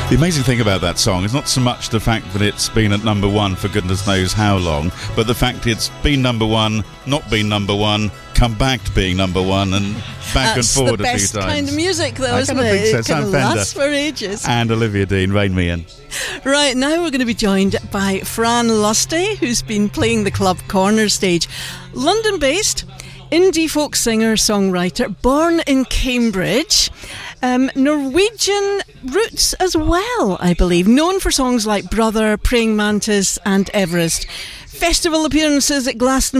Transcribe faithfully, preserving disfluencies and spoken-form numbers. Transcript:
The amazing thing about that song is not so much the fact that it's been at number one for goodness knows how long, but the fact it's been number one, not been number one, come back to being number one, and back That's and forward a few times. That's the best kind of music, though, I isn't kind of it? think so. It Sam can Fender last for ages. and Olivia Dean, rein me in. Right, now we're going to be joined by Fran Lusty, who's been playing the Club Corner stage. London-based, indie folk singer-songwriter, born in Cambridge. Um, Norwegian roots as well, I believe. Known for songs like Brother, Praying Mantis and Everest. Festival appearances at Glastonbury